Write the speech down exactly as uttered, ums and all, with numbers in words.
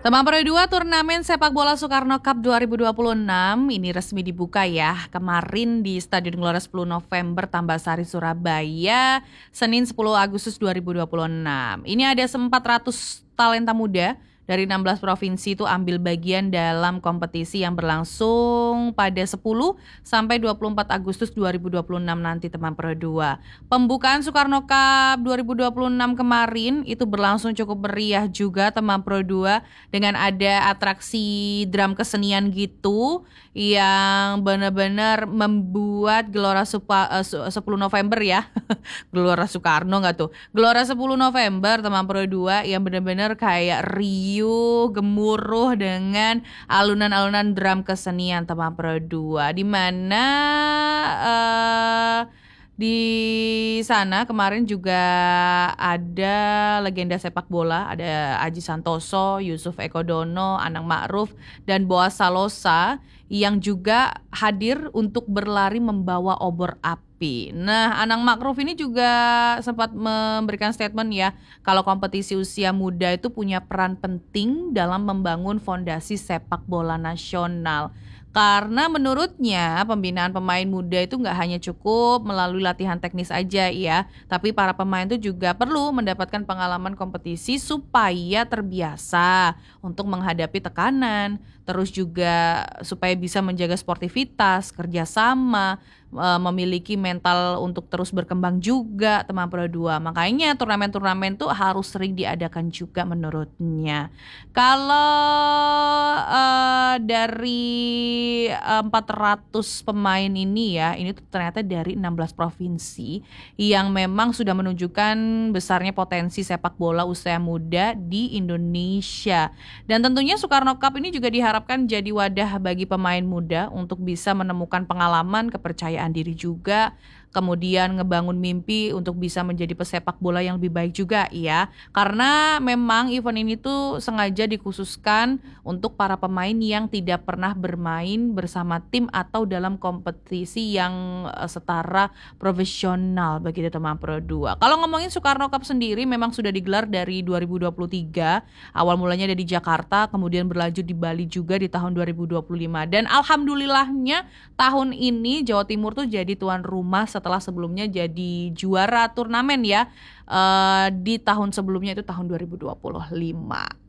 Teman Pro dua turnamen sepak bola Soekarno Cup dua ribu dua puluh enam ini resmi dibuka ya kemarin di Stadion Gelora sepuluh November Tambasari Surabaya Senin sepuluh Agustus dua ribu dua puluh enam. Ini ada empat ratus talenta muda dari enam belas provinsi itu ambil bagian dalam kompetisi yang berlangsung pada sepuluh sampai dua puluh empat Agustus dua ribu dua puluh enam nanti teman Pro dua. Pembukaan Soekarno Cup dua ribu dua puluh enam kemarin itu berlangsung cukup meriah juga teman Pro dua dengan ada atraksi drum kesenian gitu yang benar-benar membuat Gelora Supa, uh, sepuluh November ya. Gelora Soekarno enggak tuh? Gelora sepuluh November teman Pro dua yang benar-benar kayak riuh, gemuruh dengan alunan-alunan drum kesenian teman Pro dua di mana uh, di sana kemarin juga ada legenda sepak bola, ada Aji Santoso, Yusuf Eko Dono, Anang Ma'ruf, dan Boaz Salosa yang juga hadir untuk berlari membawa obor api. Nah, Anang Ma'ruf ini juga sempat memberikan statement ya, kalau kompetisi usia muda itu punya peran penting dalam membangun fondasi sepak bola nasional. Karena menurutnya pembinaan pemain muda itu nggak hanya cukup melalui latihan teknis aja ya, tapi para pemain itu juga perlu mendapatkan pengalaman kompetisi supaya terbiasa untuk menghadapi tekanan, terus juga supaya bisa menjaga sportivitas, kerjasama, memiliki mental untuk terus berkembang juga teman Pro dua. Makanya turnamen-turnamen tuh harus sering diadakan juga menurutnya. Kalau uh, dari empat ratus pemain ini ya, ini tuh ternyata dari enam belas provinsi yang memang sudah menunjukkan besarnya potensi sepak bola usia muda di Indonesia. Dan tentunya Soekarno Cup ini juga diharapkan jadi wadah bagi pemain muda untuk bisa menemukan pengalaman, kepercayaan diri juga, kemudian ngebangun mimpi untuk bisa menjadi pesepak bola yang lebih baik juga ya. Karena memang event ini tuh sengaja dikhususkan untuk para pemain yang tidak pernah bermain bersama tim atau dalam kompetisi yang setara profesional begitu teman Pro dua. Kalau ngomongin Soekarno Cup sendiri memang sudah digelar dari dua ribu dua puluh tiga. Awal mulanya ada di Jakarta, kemudian berlanjut di Bali juga di tahun dua ribu dua puluh lima. Dan alhamdulillahnya tahun ini Jawa Timur tuh jadi tuan rumah setelah sebelumnya jadi juara turnamen ya uh, di tahun sebelumnya itu tahun dua ribu dua puluh lima.